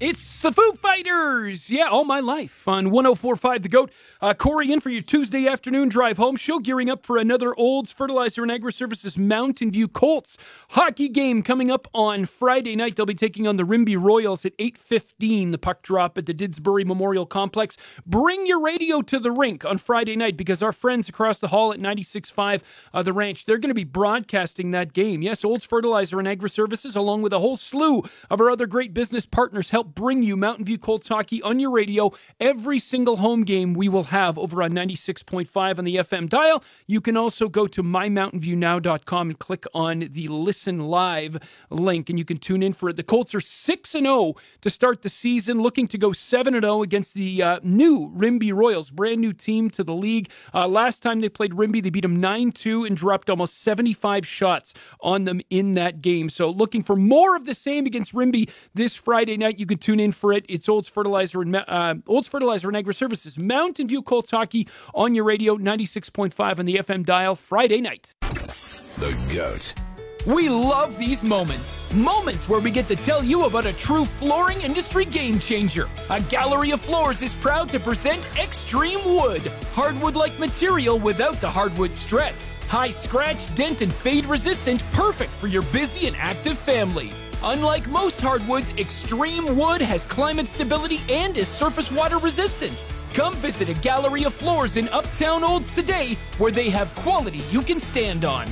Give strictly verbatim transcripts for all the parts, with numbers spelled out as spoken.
It's the Foo Fighters! Yeah, all my life on one oh four point five The Goat. Uh, Corey in for your Tuesday afternoon drive home show, gearing up for another Olds Fertilizer and Agri-Services Mountain View Colts hockey game coming up on Friday night. They'll be taking on the Rimbey Royals at eight fifteen, the puck drop at the Didsbury Memorial Complex. Bring your radio to the rink on Friday night because our friends across the hall at ninety-six point five uh, The Ranch, they're going to be broadcasting that game. Yes, Olds Fertilizer and Agri-Services, along with a whole slew of our other great business partners, help bring you Mountain View Colts hockey on your radio every single home game we will have over on ninety-six point five on the F M dial. You can also go to my mountain view now dot com and click on the Listen Live link, and you can tune in for it. The Colts are six and oh to start the season, looking to go seven and oh against the uh, new Rimbey Royals, brand new team to the league. Uh, last time they played Rimbey, they beat them nine two and dropped almost seventy-five shots on them in that game. So looking for more of the same against Rimbey this Friday night. You can tune in for it. It's Olds Fertilizer and uh, Olds Fertilizer and Agri-Services Mountain View Colts hockey on your radio, ninety-six point five on the F M dial, Friday night. The Goat. We love these moments. Moments where we get to tell you about a true flooring industry game changer. A Gallery of Floors is proud to present Extreme Wood. Hardwood-like material without the hardwood stress. High scratch, dent, and fade resistant, perfect for your busy and active family. Unlike most hardwoods, Extreme Wood has climate stability and is surface water resistant. Come visit a Gallery of Floors in Uptown Olds today, where they have quality you can stand on.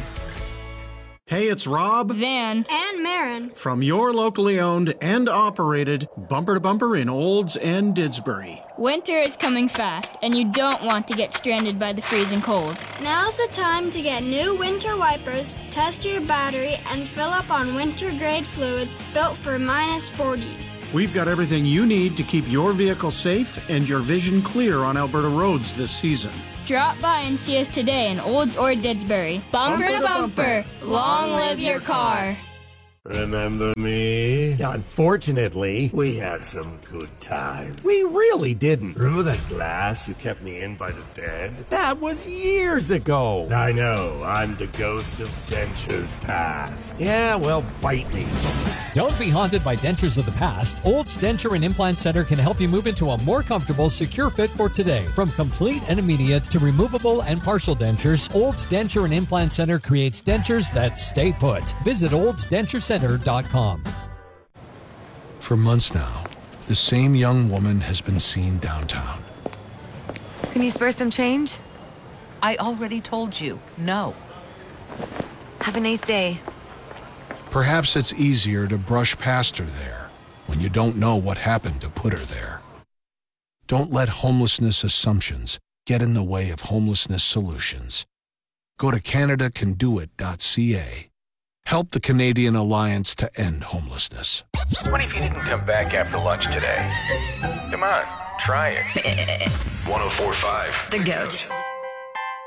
Hey, it's Rob, Van, and Marin from your locally owned and operated Bumper to Bumper in Olds and Didsbury. Winter is coming fast, and you don't want to get stranded by the freezing cold. Now's the time to get new winter wipers, test your battery, and fill up on winter-grade fluids built for minus forty. We've got everything you need to keep your vehicle safe and your vision clear on Alberta roads this season. Drop by and see us today in Olds or Didsbury. Bumper, bumper to bumper. bumper. Long live your car. Remember me? Unfortunately, we had some good times. We really didn't. Remember that glass you kept me in by the bed? That was years ago. I know. I'm the ghost of dentures past. Yeah, well, bite me. Don't be haunted by dentures of the past. Olds Denture and Implant Center can help you move into a more comfortable, secure fit for today. From complete and immediate to removable and partial dentures, Olds Denture and Implant Center creates dentures that stay put. Visit olds denture center dot com. For months now, the same young woman has been seen downtown. Can you spare some change? I already told you, no. Have a nice day. Perhaps it's easier to brush past her there when you don't know what happened to put her there. Don't let homelessness assumptions get in the way of homelessness solutions. Go to canada can do it dot c a. Help the Canadian Alliance to end homelessness. What if you didn't come back after lunch today? Come on, try it. one oh four point five The Goat.